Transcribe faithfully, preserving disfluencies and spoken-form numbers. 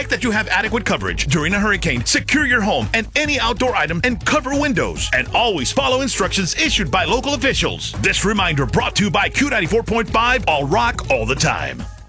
Check that you have adequate coverage during a hurricane. Secure your home and any outdoor item and cover windows. And always follow instructions issued by local officials. This reminder brought to you by Q ninety-four point five, All Rock, All the Time.